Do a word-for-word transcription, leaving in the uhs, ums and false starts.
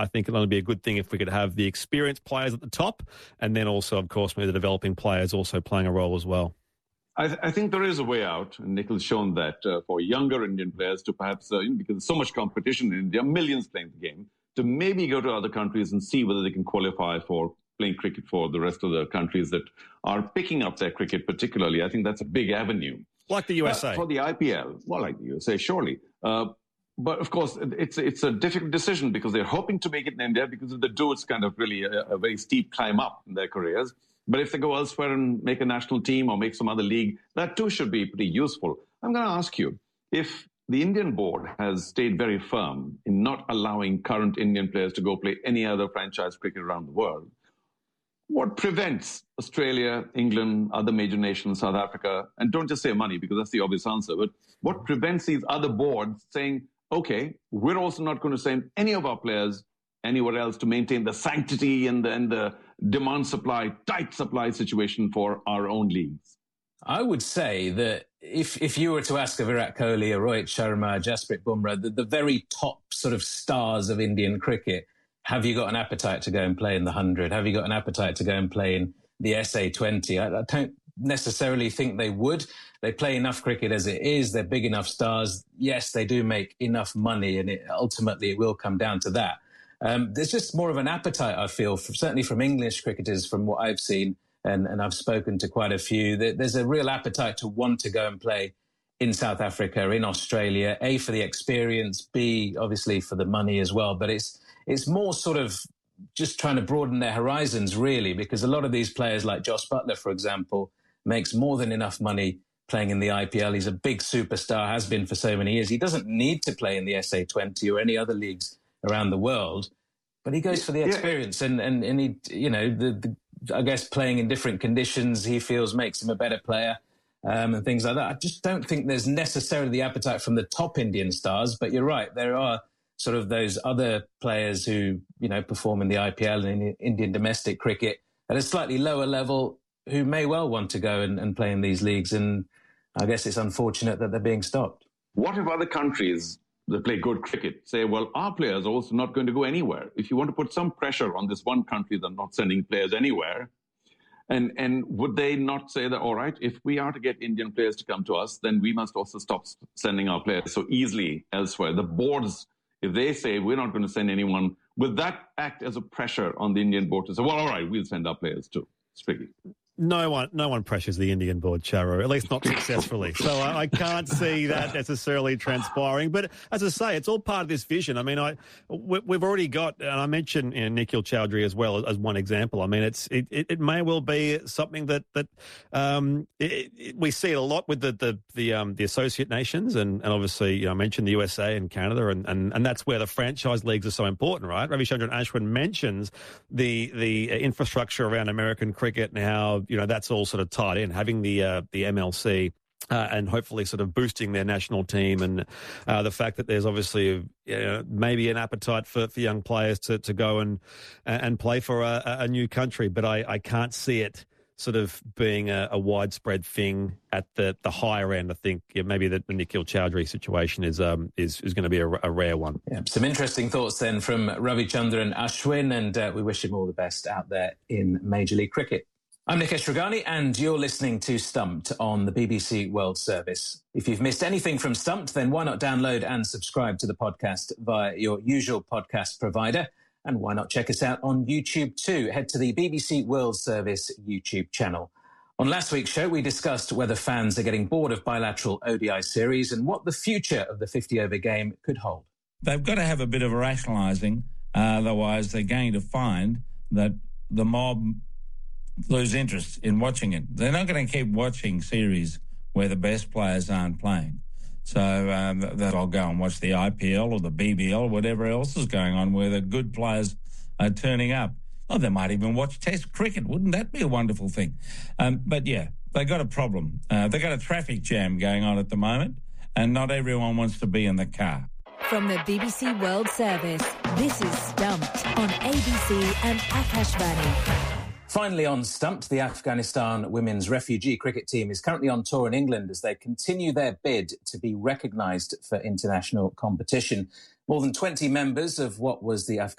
I think it'll only be a good thing if we could have the experienced players at the top, and then also, of course, maybe the developing players also playing a role as well. I, th- I think there is a way out, and Nikhil's shown that uh, for younger Indian players to perhaps, uh, because there's so much competition in India, millions playing the game, to maybe go to other countries and see whether they can qualify for playing cricket for the rest of the countries that are picking up their cricket particularly. I think that's a big avenue. Like the U S A. Uh, for the I P L, well, like the U S A, surely. Uh, but of course, it's it's a difficult decision because they're hoping to make it in India, because if they do, it's kind of really a, a very steep climb up in their careers. But if they go elsewhere and make a national team or make some other league, that too should be pretty useful. I'm going to ask you, if the Indian board has stayed very firm in not allowing current Indian players to go play any other franchise cricket around the world, what prevents Australia, England, other major nations, South Africa, and don't just say money because that's the obvious answer, but what prevents these other boards saying, okay, we're also not going to send any of our players anywhere else to maintain the sanctity and the, and the demand supply, tight supply situation for our own leagues? I would say that if if you were to ask a Virat Kohli, a Rohit Sharma, Jasprit Bumrah, the, the very top sort of stars of Indian cricket, have you got an appetite to go and play in the hundred? Have you got an appetite to go and play in the S A twenty? I, I don't necessarily think they would. They play enough cricket as it is. They're big enough stars. Yes, they do make enough money, and it, ultimately it will come down to that. Um, there's just more of an appetite, I feel, for, certainly from English cricketers, from what I've seen, and, and I've spoken to quite a few. There, there's a real appetite to want to go and play in South Africa, in Australia, A, for the experience, B, obviously for the money as well. But it's it's more sort of just trying to broaden their horizons, really, because a lot of these players, like Josh Butler, for example, makes more than enough money playing in the I P L. He's a big superstar, has been for so many years. He doesn't need to play in the S A twenty or any other leagues around the world, but he goes for the experience. Yeah. And, and, and he, you know, the, the, I guess playing in different conditions, he feels makes him a better player, um, and things like that. I just don't think there's necessarily the appetite from the top Indian stars, but you're right. There are sort of those other players who, you know, perform in the I P L and in Indian domestic cricket at a slightly lower level who may well want to go and, and play in these leagues. And I guess it's unfortunate that they're being stopped. What if other countries that play good cricket say, well, our players are also not going to go anywhere? If you want to put some pressure on this one country that's not sending players anywhere, and and would they not say that, all right, if we are to get Indian players to come to us, then we must also stop sending our players so easily elsewhere? The boards, if they say we're not going to send anyone, will that act as a pressure on the Indian board to say, well, all right, we'll send our players too? It's tricky. No one, no one pressures the Indian board, Charu, at least not successfully. So I, I can't see that necessarily transpiring. But as I say, it's all part of this vision. I mean, I we, we've already got, and I mentioned, you know, Nikhil Chowdhury as well as, as one example. I mean, it's it, it, it may well be something that that um, it, it, we see it a lot with the the the, um, the associate nations, and, and obviously, you know, I mentioned the U S A and Canada, and, and, and that's where the franchise leagues are so important, right? Ravichandran Ashwin mentions the the infrastructure around American cricket and how, you know, that's all sort of tied in, having the uh, the M L C uh, and hopefully sort of boosting their national team, and uh, the fact that there's obviously, you know, maybe an appetite for, for young players to, to go and and play for a, a new country. But I, I can't see it sort of being a, a widespread thing at the, the higher end. I think, yeah, maybe the, the Nikhil Chowdhury situation is um is, is going to be a, a rare one. Yeah, some interesting thoughts then from Ravichandran Ashwin, and uh, we wish him all the best out there in Major League Cricket. I'm Nikesh Ragani, and you're listening to Stumped on the B B C World Service. If you've missed anything from Stumped, then why not download and subscribe to the podcast via your usual podcast provider? And why not check us out on YouTube too? Head to the B B C World Service YouTube channel. On last week's show, we discussed whether fans are getting bored of bilateral O D I series and what the future of the fifty-over game could hold. They've got to have a bit of rationalising, uh, otherwise they're going to find that the mob lose interest in watching it. They're not going to keep watching series where the best players aren't playing. So um, that I'll go and watch the I P L or the B B L or whatever else is going on where the good players are turning up. Oh, they might even watch Test cricket. Wouldn't that be a wonderful thing? Um, but yeah, they got a problem. Uh, they got a traffic jam going on at the moment, and not everyone wants to be in the car. From the B B C World Service, this is Stumped on A B C and Akashvani. Finally on Stumped, the Afghanistan women's refugee cricket team is currently on tour in England as they continue their bid to be recognised for international competition. More than twenty members of what was the Afghanistan